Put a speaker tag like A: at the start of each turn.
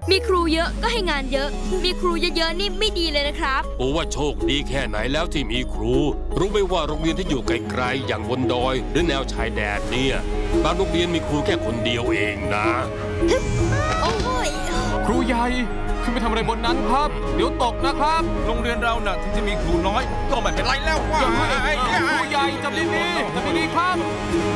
A: มีครูเยอะก็ให้งานเยอะมีครูเยอะๆนี่ไม่ดีเลยนะครับ
B: โอ้ว่าโชคดีแค่ไหนแล้วที่มีครูรู้ไหมว่าโรงเรียนที่อยู่ไกลๆอย่างบนดอยหรือแนวชายแดนเนี่ยบางโรงเรียนมีครูแค่คนเดียวเองนะ
A: โอ้ย
C: ครูใหญ่ขึ้นไปทำอะไรบนนั้นครับเดี๋ยวตกนะครับ
D: โรงเรียนเราน่ะถึงจะมีครูน้อยก็ไม่เป็นไรแล้วว่า
C: ครูใหญ่จับดีๆครับ